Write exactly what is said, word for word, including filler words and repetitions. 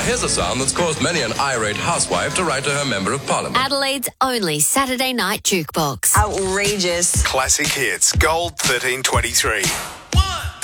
here's a sound that's caused many an irate housewife to write to her Member of Parliament. Adelaide's only Saturday night jukebox. Outrageous. Classic hits, Gold thirteen twenty-three.